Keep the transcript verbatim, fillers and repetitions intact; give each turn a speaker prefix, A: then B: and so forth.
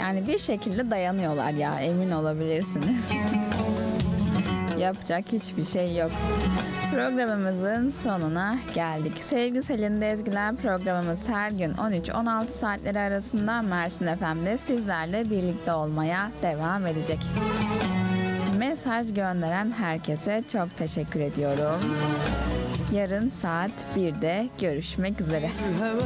A: Yani bir şekilde dayanıyorlar ya, emin olabilirsiniz. Yapacak hiçbir şey yok. Programımızın sonuna geldik. Sevgili Selin Ezgiler programımız her gün on üç on altı saatleri arasında Mersin F M'de sizlerle birlikte olmaya devam edecek. Mesaj gönderen herkese çok teşekkür ediyorum. Yarın saat birde görüşmek üzere.